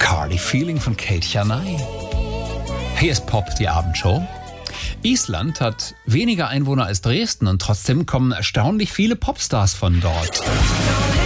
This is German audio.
Carly Feeling von Kate Janay. Hier ist Pop, die Abendshow. Island hat weniger Einwohner als Dresden und trotzdem kommen erstaunlich viele Popstars von dort.